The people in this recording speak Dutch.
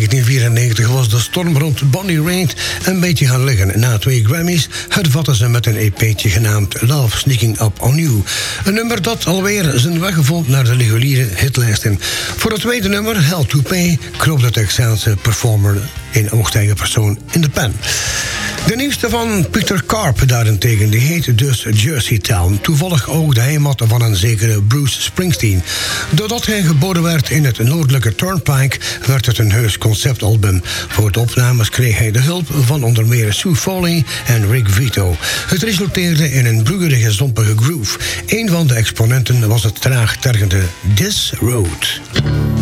1994 was de storm rond Bonnie Raitt een beetje gaan liggen. Na 2 Grammys hervatten ze met een EP'tje genaamd Love Sneaking Up On You. Een nummer dat alweer zijn weg vond naar de reguliere hitlijsten. Voor het tweede nummer, Hell to Pay, kroop de Texaanse performer in hoogstijger persoon in de pen. De nieuwste van Peter Karp daarentegen, die heet dus Jersey Town. Toevallig ook de heimat van een zekere Bruce Springsteen. Doordat hij geboren werd in het noordelijke Turnpike, werd het een heus conceptalbum. Voor de opnames kreeg hij de hulp van onder meer Sue Foley en Rick Vito. Het resulteerde in een broeierige, zompige groove. Een van de exponenten was het traag tergende This Road.